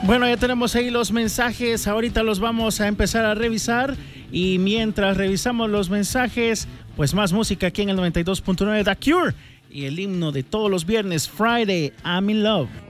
Bueno, ya tenemos ahí los mensajes, ahorita los vamos a empezar a revisar y mientras revisamos los mensajes, pues más música aquí en el 92.9 The Cure y el himno de todos los viernes, Friday, I'm in Love.